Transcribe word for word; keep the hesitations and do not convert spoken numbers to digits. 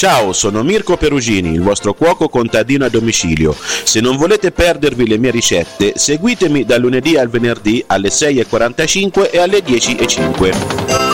Ciao, sono Mirko Perugini, il vostro cuoco contadino a domicilio. Se non volete perdervi le mie ricette, seguitemi dal lunedì al venerdì alle sei e quarantacinque e alle dieci e cinque.